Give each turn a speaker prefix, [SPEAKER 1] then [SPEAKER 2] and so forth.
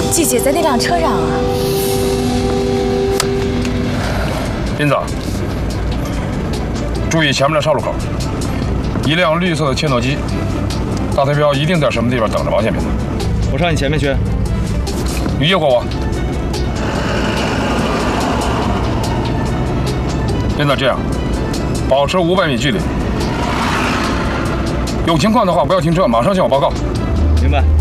[SPEAKER 1] 季姐在那辆车上啊。
[SPEAKER 2] 斌子，注意前面的岔路口，一辆绿色的切诺基，大飞镖一定在什么地方等着王建民。
[SPEAKER 3] 我上你前面去。
[SPEAKER 2] 你越过我。斌子，这样，保持500米距离。有情况的话不要停车，马上向我报告。
[SPEAKER 3] 明白。